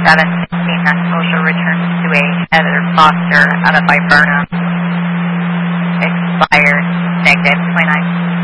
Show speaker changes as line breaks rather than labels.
that social returns to a Heather Foster out of Viburnum. Expired, -29.